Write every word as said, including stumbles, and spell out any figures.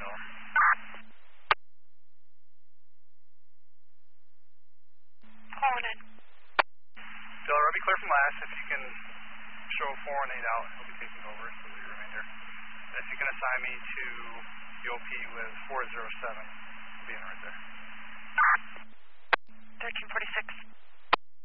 over. Calling in. Bill, I'll be clear from last. If you can show four and eight out, I'll be taking over for the remainder. If you can assign me to the O P with four zero seven, I'll be in right there. thirteen forty-six.